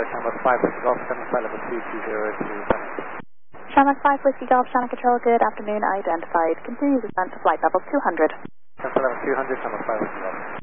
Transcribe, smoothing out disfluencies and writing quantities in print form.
Shamrock 5 Whiskey Golf, 75 level 2202 Sonic. Shamrock 5 Whiskey Golf, Sonic Control, good afternoon, identified. Continue descent to flight level 200. Descent to level 200, Shamrock 5 Whiskey Golf.